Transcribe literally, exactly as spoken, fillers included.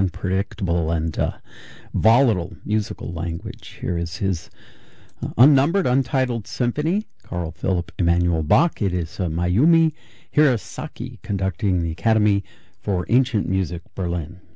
unpredictable and uh, volatile musical language. Here is his uh, unnumbered, untitled symphony, Carl Philipp Emanuel Bach. It is uh, Mayumi Hirasaki conducting the Academy for Ancient Music, Berlin.